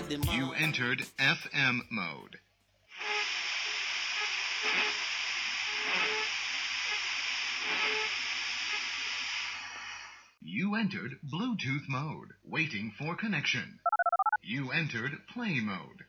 You entered FM mode. You entered Bluetooth mode, waiting for connection. You entered play mode.